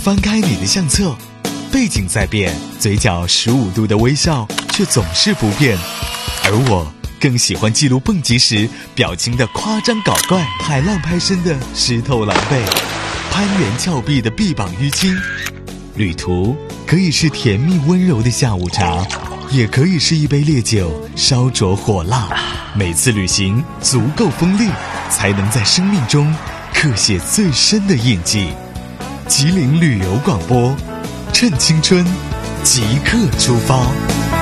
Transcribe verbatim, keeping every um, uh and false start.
翻开你的相册，背景在变，嘴角十五度的微笑却总是不变。而我更喜欢记录蹦极时表情的夸张搞怪，海浪拍身的湿透狼狈，攀援峭壁的臂膀淤青。旅途可以是甜蜜温柔的下午茶，也可以是一杯烈酒烧灼火辣。每次旅行足够锋利，才能在生命中刻写最深的印记。吉林旅游广播，趁青春，即刻出发。